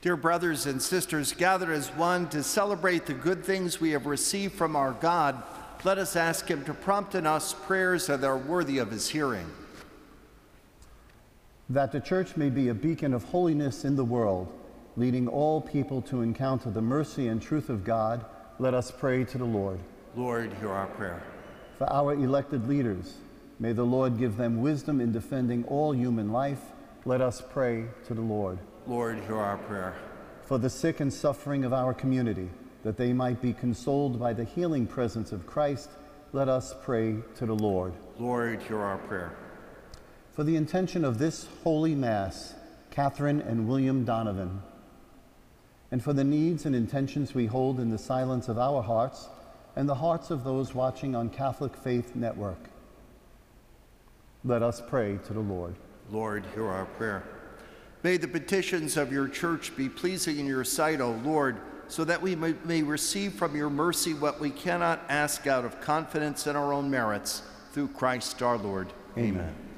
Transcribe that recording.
Dear brothers and sisters, gathered as one to celebrate the good things we have received from our God, let us ask him to prompt in us prayers that are worthy of his hearing. That the Church may be a beacon of holiness in the world, leading all people to encounter the mercy and truth of God, let us pray to the Lord. Lord, hear our prayer. For our elected leaders, may the Lord give them wisdom in defending all human life, let us pray to the Lord. Lord, hear our prayer. For the sick and suffering of our community, that they might be consoled by the healing presence of Christ, let us pray to the Lord. Lord, hear our prayer. For the intention of this Holy Mass, Catherine and William Donovan, and for the needs and intentions we hold in the silence of our hearts and the hearts of those watching on Catholic Faith Network, let us pray to the Lord. Lord, hear our prayer. May the petitions of your church be pleasing in your sight, O Lord, so that we may receive from your mercy what we cannot ask out of confidence in our own merits, through Christ our Lord. Amen.